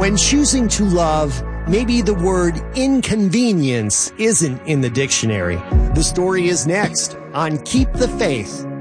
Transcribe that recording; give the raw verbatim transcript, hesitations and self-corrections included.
When choosing to love, maybe the word inconvenience isn't in the dictionary. The story is next on Keep the Faith.